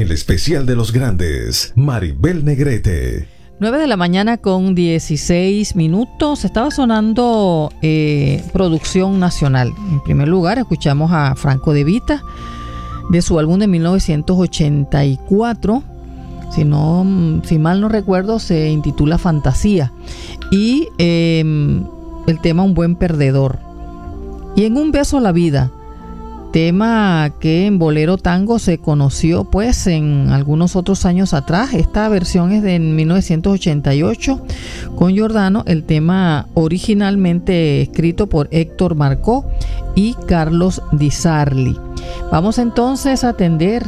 El especial de los grandes, Maribel Negrete. 9 de la mañana con 16 minutos. Estaba sonando producción nacional. En primer lugar, escuchamos a Franco De Vita de su álbum de 1984. Si mal no recuerdo, se intitula Fantasía. Y el tema Un buen perdedor. Y En un beso a la vida, tema que en Bolero Tango se conoció pues en algunos otros años atrás. Esta versión es de 1988 con Giordano, el tema originalmente escrito por Héctor Marcó y Carlos Di Sarli. Vamos entonces a atender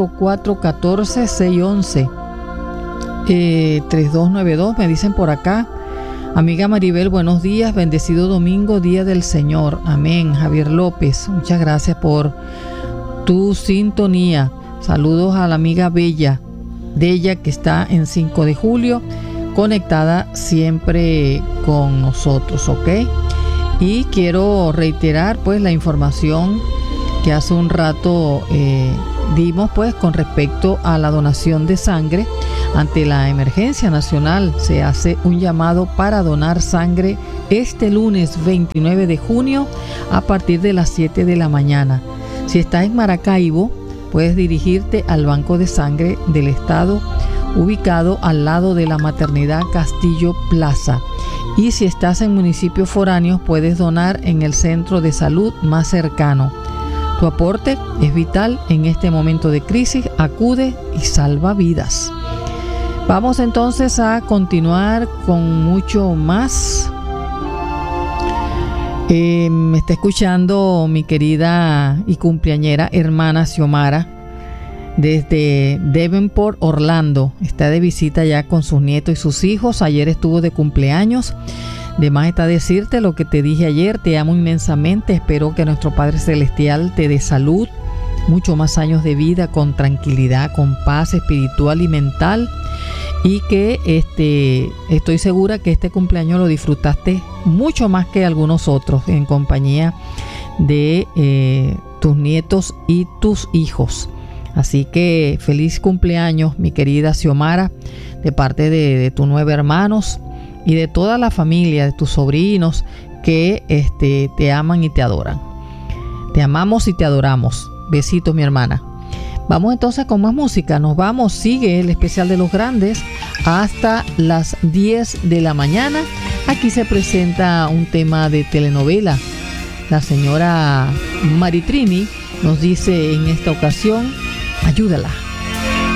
0414-611-3292, me dicen por acá. Amiga Maribel, buenos días, bendecido domingo, día del Señor, amén. Javier López, muchas gracias por tu sintonía. Saludos a la amiga Bella, de ella que está en 5 de julio, conectada siempre con nosotros, ¿ok? Y quiero reiterar pues la información que hace un rato dimos pues con respecto a la donación de sangre. Ante la emergencia nacional se hace un llamado para donar sangre este lunes 29 de junio a partir de las 7 de la mañana. Si estás en Maracaibo, puedes dirigirte al Banco de Sangre del Estado, ubicado al lado de la Maternidad Castillo Plaza. Y si estás en municipios foráneos, puedes donar en el centro de salud más cercano. Tu aporte es vital en este momento de crisis. Acude y salva vidas. Vamos entonces a continuar con mucho más. Me está escuchando mi querida y cumpleañera hermana Xiomara desde Davenport, Orlando. Está de visita ya con sus nietos y sus hijos. Ayer estuvo de cumpleaños. De más está decirte lo que te dije ayer. Te amo inmensamente. Espero que nuestro Padre Celestial te dé salud, muchos más años de vida con tranquilidad, con paz espiritual y mental. Y que estoy segura que este cumpleaños lo disfrutaste mucho más que algunos otros en compañía de tus nietos y tus hijos. Así que feliz cumpleaños, mi querida Xiomara, de parte de tus 9 hermanos y de toda la familia, de tus sobrinos que te aman y te adoran. Te amamos y te adoramos. Besitos, mi hermana. Vamos entonces con más música. Nos vamos, sigue el especial de los grandes hasta las 10 de la mañana. Aquí se presenta un tema de telenovela. La señora Maritrini nos dice en esta ocasión, ayúdala.